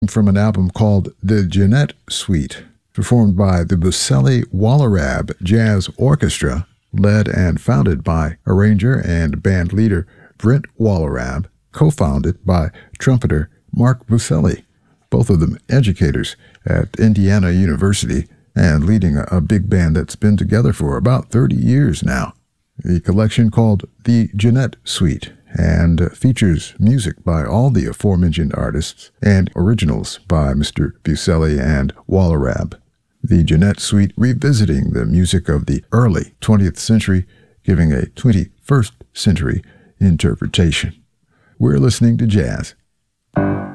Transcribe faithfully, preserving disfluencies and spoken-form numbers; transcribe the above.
from an album called The Jeanette Suite, performed by the Bucelli Wallerab Jazz Orchestra, led and founded by arranger and band leader Brent Wallerab, co-founded by trumpeter Mark Bucelli, both of them educators at Indiana University and leading a, a big band that's been together for about thirty years now. The collection called The Jeanette Suite and features music by all the aforementioned artists and originals by Mister Bucelli and Wallerab. The Jeanette Suite revisiting the music of the early twentieth century, giving a twenty-first century interpretation. We're listening to jazz.